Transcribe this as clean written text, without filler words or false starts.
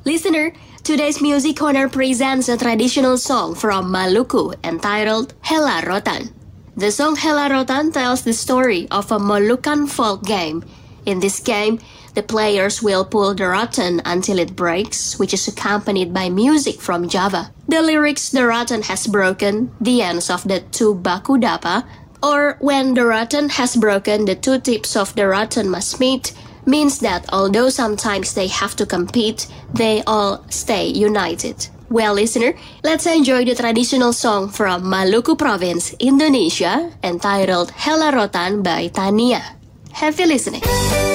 Listener, today's Music Corner presents a traditional song from Maluku entitled Hela Rotan. The song Hela Rotan tells the story of a Moluccan folk game. In this game, the players will pull the rotan until it breaks, which is accompanied by music from Java. The lyrics "the rotan has broken, the ends of the two baku dapa," or "when the rotan has broken, the two tips of the rotan must meet," means that although sometimes they have to compete, they all stay united. Well, listener, let's enjoy the traditional song from Maluku Province, Indonesia, entitled Hela Rotan by Tania. Happy listening!